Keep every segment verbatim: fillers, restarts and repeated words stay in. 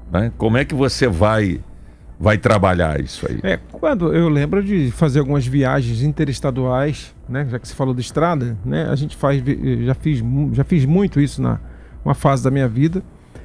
né? Como é que você vai, vai trabalhar isso aí? É, quando eu lembro de fazer algumas viagens interestaduais, né? Já que você falou de estrada, né? A gente faz, já fiz, já fiz muito isso na uma fase da minha vida.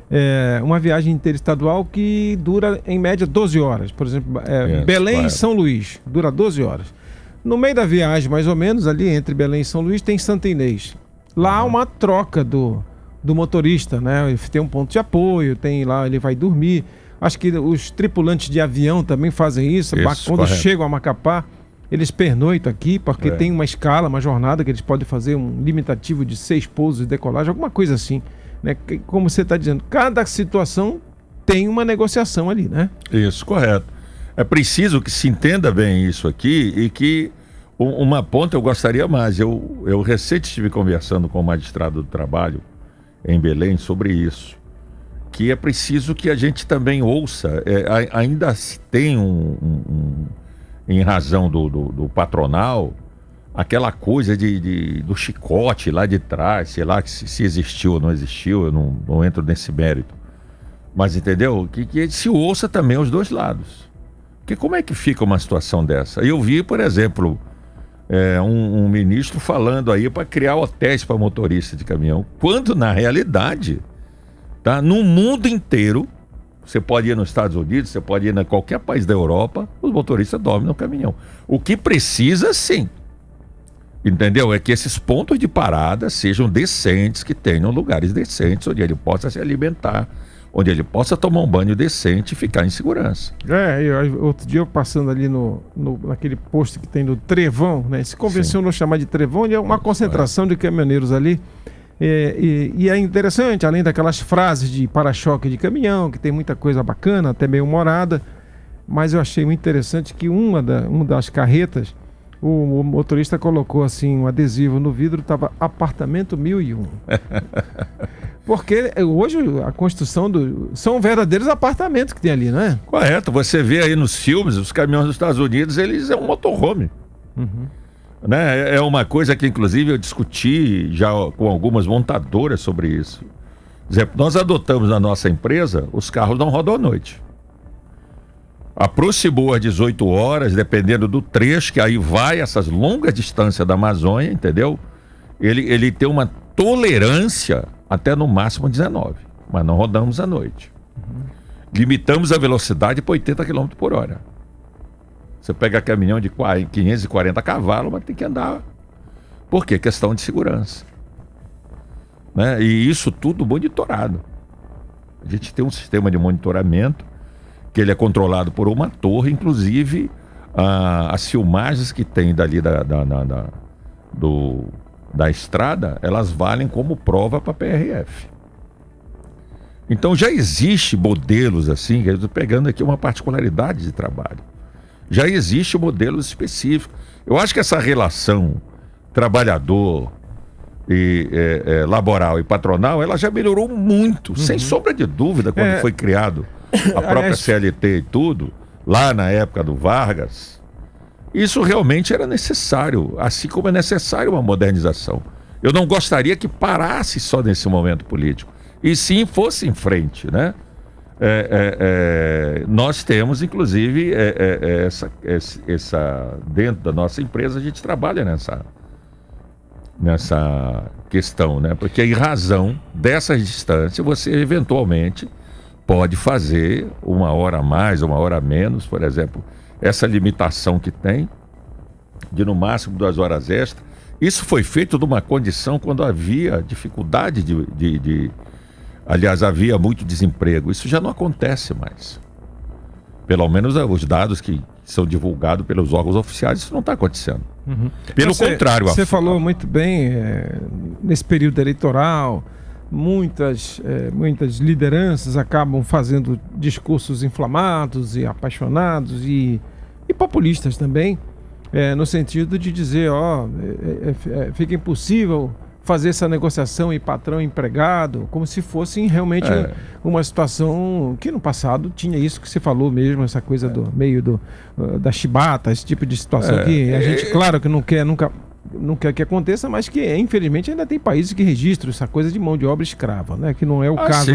É, uma viagem interestadual que dura em média doze horas. Por exemplo, é, é, Belém claro. e São Luís, dura doze horas. No meio da viagem, mais ou menos, ali entre Belém e São Luís, tem Santa Inês. Lá há uma troca do, do motorista, né? Tem um ponto de apoio, tem lá, ele vai dormir. Acho que os tripulantes de avião também fazem isso. Isso, Quando correto. chegam a Macapá, eles pernoitam aqui, porque É. tem uma escala, uma jornada que eles podem fazer um limitativo de seis pousos e decolagem, alguma coisa assim, né? Como você está dizendo, cada situação tem uma negociação ali, né? Isso, correto. É preciso que se entenda bem isso aqui e que u- uma ponta eu gostaria mais. Eu, eu recente estive conversando com o magistrado do trabalho em Belém sobre isso, que é preciso que a gente também ouça. É, a- ainda se tem um, um- um- em razão do, do, do patronal, aquela coisa de, de- do chicote lá de trás, sei lá se, se existiu ou não existiu, eu não, não entro nesse mérito. Mas entendeu? Que, que se ouça também os dois lados. Porque como é que fica uma situação dessa? Eu vi, por exemplo, é, um, um ministro falando aí para criar hotéis para motorista de caminhão, quando na realidade, tá, no mundo inteiro, você pode ir nos Estados Unidos, você pode ir em qualquer país da Europa, os motoristas dormem no caminhão. O que precisa, sim, entendeu? É que esses pontos de parada sejam decentes, que tenham lugares decentes onde ele possa se alimentar, onde ele possa tomar um banho decente e ficar em segurança. É, eu, outro dia eu passando ali no, no, naquele posto que tem no Trevão, né? Se convencionou chamar de Trevão, ele é uma Isso, concentração de caminhoneiros ali. É, e, e é interessante, além daquelas frases de para-choque de caminhão, que tem muita coisa bacana, até meio humorada, mas eu achei muito interessante que uma, da, uma das carretas, o, o motorista colocou assim um adesivo no vidro, estava apartamento mil e um. Porque hoje a construção do... são verdadeiros apartamentos que tem ali, não é? Correto, você vê aí nos filmes, os caminhões dos Estados Unidos, eles é um motorhome. Uhum. Né? É uma coisa que inclusive eu discuti já com algumas montadoras sobre isso. Por exemplo, nós adotamos na nossa empresa, os carros não rodam à noite. Aproximou às dezoito horas, dependendo do trecho, que aí vai essas longas distâncias da Amazônia, entendeu? Ele, ele tem uma tolerância até no máximo dezenove, mas não rodamos à noite. Uhum. Limitamos a velocidade para oitenta quilômetros por hora. Você pega caminhão de quinhentos e quarenta cavalos, mas tem que andar. Por quê? Questão de segurança. Né? E isso tudo monitorado. A gente tem um sistema de monitoramento que ele é controlado por uma torre, inclusive a, as filmagens que tem dali da, da, da, da, do, da estrada, elas valem como prova para a P R F. Então já existe modelos assim, eu estou pegando aqui uma particularidade de trabalho. Já existe modelos específicos. Eu acho que essa relação trabalhador e é, é, laboral e patronal, ela já melhorou muito, uhum. sem sombra de dúvida, quando é... foi criado a própria C L T e tudo, lá na época do Vargas. Isso realmente era necessário, assim como é necessário uma modernização. Eu não gostaria que parasse só nesse momento político, e sim fosse em frente, né? É, é, é, nós temos, inclusive, é, é, essa, essa, dentro da nossa empresa, a gente trabalha nessa, nessa questão, né? Porque em razão dessa distância, você eventualmente pode fazer uma hora a mais, uma hora a menos, por exemplo, essa limitação que tem, de no máximo duas horas extras. Isso foi feito numa condição quando havia dificuldade de... de, de Aliás, havia muito desemprego. Isso já não acontece mais. Pelo menos os dados que são divulgados pelos órgãos oficiais, isso não está acontecendo. Uhum. Pelo você, contrário. Você a... falou muito bem, é, nesse período eleitoral, muitas, é, muitas lideranças acabam fazendo discursos inflamados e apaixonados e, e populistas também, é, no sentido de dizer, ó, é, é, é, fica impossível fazer essa negociação e patrão empregado, como se fosse realmente é. uma situação que no passado tinha isso que você falou mesmo, essa coisa é. do meio do, uh, da chibata, esse tipo de situação é. que a gente, claro que não quer nunca não quer que aconteça, mas que infelizmente ainda tem países que registram essa coisa de mão de obra escrava, né? Que não é o ah, caso. Sim.